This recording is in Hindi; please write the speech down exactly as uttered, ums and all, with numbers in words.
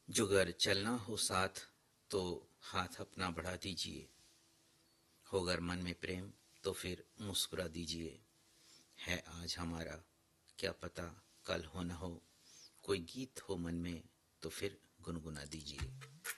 जो अगर चलना हो साथ तो हाथ अपना बढ़ा दीजिए, हो अगर मन में प्रेम तो फिर मुस्कुरा दीजिए। है आज हमारा, क्या पता कल हो न हो, कोई गीत हो मन में तो फिर गुनगुना दीजिए।